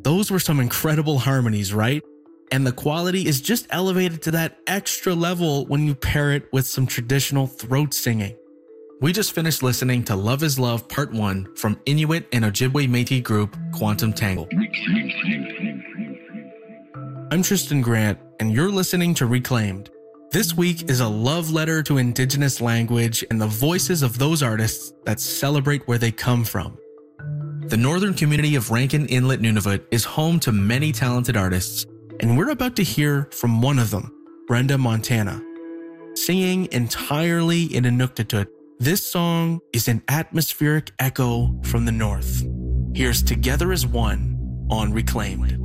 Those were some incredible harmonies, right? And the quality is just elevated to that extra level when you pair it with some traditional throat singing. We just finished listening to Love is Love Part 1 from Inuit and Ojibwe Métis group Quantum Tangle. I'm Tristan Grant, and you're listening to Reclaimed. This week is a love letter to Indigenous language and the voices of those artists that celebrate where they come from. The northern community of Rankin Inlet, Nunavut is home to many talented artists, and we're about to hear from one of them, Brenda Montana. Singing entirely in Inuktitut, this song is an atmospheric echo from the north. Here's Together as One on Reclaimed.